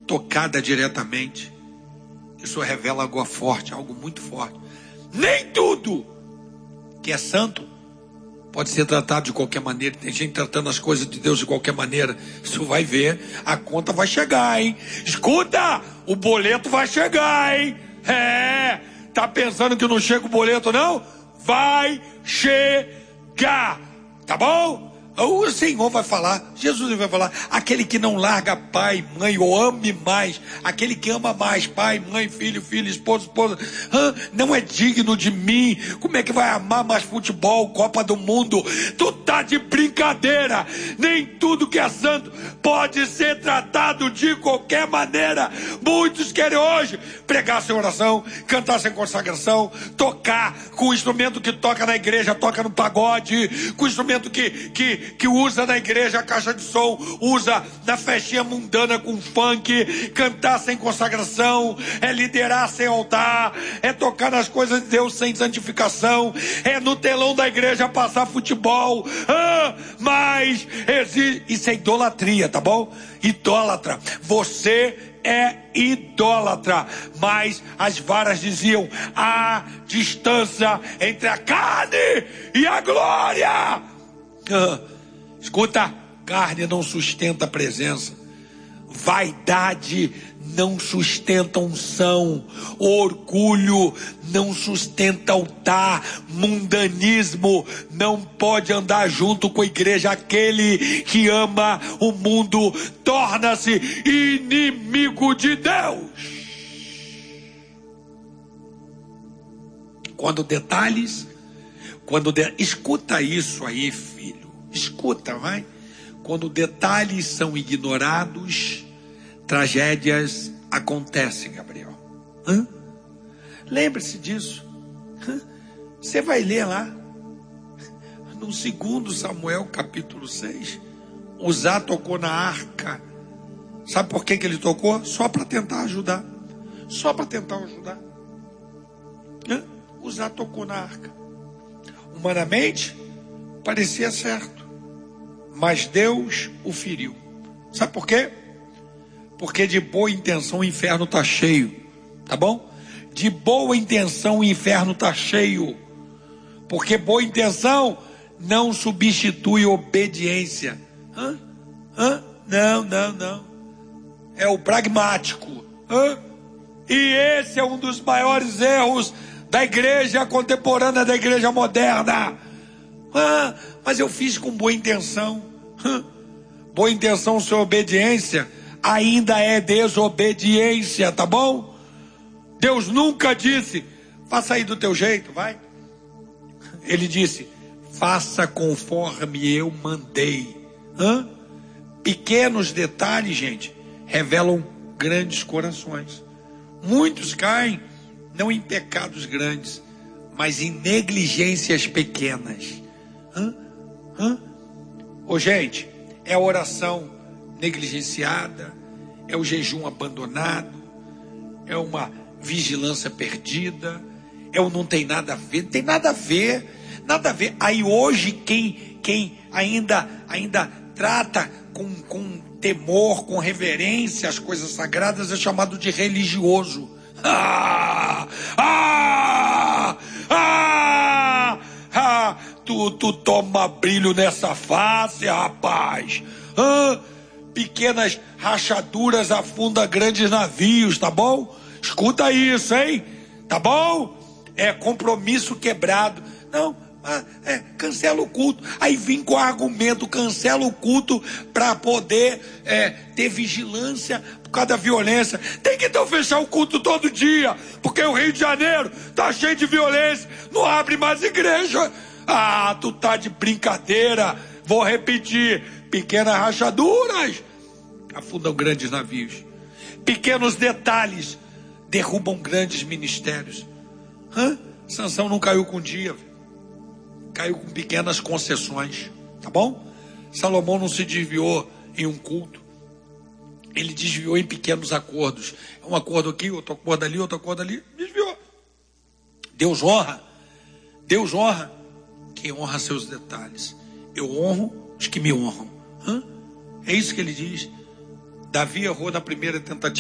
tocada diretamente. Isso revela algo forte, algo muito forte. Nem tudo que é santo pode ser tratado de qualquer maneira. Tem gente tratando as coisas de Deus de qualquer maneira. Isso vai ver, a conta vai chegar, hein? Escuta, o boleto vai chegar, hein? Tá pensando que não chega o boleto, não? Vai chegar, tá bom? O Senhor vai falar, Jesus vai falar, aquele que não larga pai, mãe, ou ame mais, aquele que ama mais pai, mãe, filho, esposa, não é digno de mim. Como é que vai amar mais futebol, Copa do Mundo? Tu tá de brincadeira. Nem tudo que é santo pode ser tratado de qualquer maneira. Muitos querem hoje pregar sem oração, cantar sem consagração, tocar com o instrumento que toca na igreja, toca no pagode, com o instrumento que usa na igreja a caixa de som, usa na festinha mundana com funk, cantar sem consagração, é liderar sem altar, é tocar nas coisas de Deus sem santificação, é no telão da igreja passar futebol, mas existe, isso é idolatria, tá bom? Idólatra, você é idólatra. Mas as varas diziam: há distância entre a carne e a glória. Escuta, carne não sustenta a presença, vaidade não sustenta unção, orgulho não sustenta altar, mundanismo não pode andar junto com a igreja. Aquele que ama o mundo torna-se inimigo de Deus. Escuta isso aí, filho. Escuta, vai. Quando detalhes são ignorados, tragédias acontecem, Gabriel. Lembre-se disso. Você vai ler lá, no 2 Samuel, capítulo 6, Uzá tocou na arca. Sabe por que ele tocou? Só para tentar ajudar. Uzá tocou na arca. Humanamente, parecia certo, mas Deus o feriu. Sabe por quê? Porque de boa intenção o inferno está cheio, tá bom? De boa intenção o inferno está cheio, porque boa intenção não substitui obediência. Não. É o pragmático. E esse é um dos maiores erros da igreja contemporânea, da igreja moderna. Mas eu fiz com boa intenção. Boa intenção sem obediência ainda é desobediência, tá bom? Deus nunca disse: faça aí do teu jeito, vai. Ele disse: faça conforme eu mandei. Pequenos detalhes, gente, revelam grandes corações. Muitos caem não em pecados grandes, mas em negligências pequenas. Gente, é a oração negligenciada, é o jejum abandonado, é uma vigilância perdida, é o não tem nada a ver. Não tem nada a ver. Aí hoje quem ainda trata com temor, com reverência as coisas sagradas é chamado de religioso. Tu toma brilho nessa face, rapaz. Pequenas rachaduras afundam grandes navios, tá bom? Escuta isso, hein? Tá bom? É compromisso quebrado. Não, cancela o culto. Aí vem com o argumento: cancela o culto para poder ter vigilância por causa da violência. Tem que então fechar o culto todo dia, porque o Rio de Janeiro tá cheio de violência, não abre mais igreja. Tu tá de brincadeira. Vou repetir: pequenas rachaduras afundam grandes navios. Pequenos detalhes derrubam grandes ministérios. Sansão não caiu com um dia, caiu com pequenas concessões, tá bom? Salomão não se desviou em um culto, ele desviou em pequenos acordos. Um acordo aqui, outro acordo ali, desviou. Deus honra quem honra seus detalhes. Eu honro os que me honram. É isso que ele diz. Davi errou na primeira tentativa.